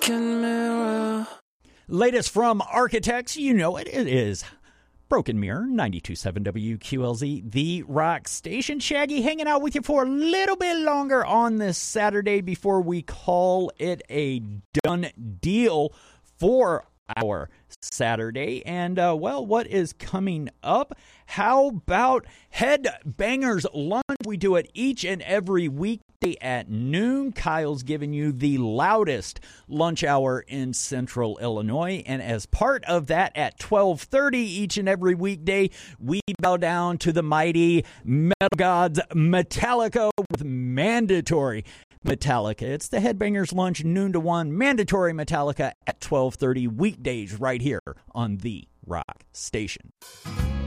broken mirror. Latest from Architects, you know it is Broken Mirror, 92.7 WQLZ, the rock station. Shaggy hanging out with you for a little bit longer on this Saturday before we call it a done deal for our Saturday. And, well, what is coming up? How about Headbangers Lunch? We do it each and every weekday at noon. Kyle's giving you the loudest lunch hour in Central Illinois. And as part of that, at 12:30 each and every weekday, we bow down to the mighty metal gods Metallica with Mandatory Metallica. It's the Headbangers Lunch, noon to 1, Mandatory Metallica at 12:30 weekdays right here on the Rock Station.